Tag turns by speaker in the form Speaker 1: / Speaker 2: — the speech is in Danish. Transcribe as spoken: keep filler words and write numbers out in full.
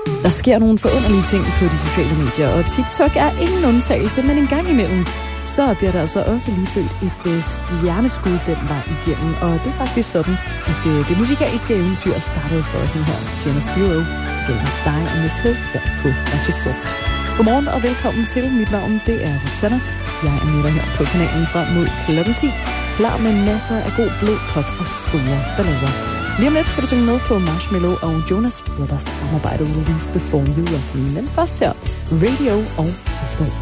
Speaker 1: Der sker nogle forunderlige ting på de sociale medier, og TikTok er ingen undtagelse, men en gang imellem, så bliver der altså også lige født et stjerneskud den vej igennem, og det er faktisk sådan, at det, det musikalske eventyr startede for hende her, Fiona Spiro, gennem dig og Miss Hill her på Radio Soft. Godmorgen og velkommen til. Mit navn, det er Roxanna. Jeg er med dig her på kanalen frem mod klokken ti, klar med masser af god blød pop og store ballader. Lige om lidt kan du synge med på Marshmello og Jonas Brothers samarbejde Leave Before You Love Me. Men først her, Radio og Efterår.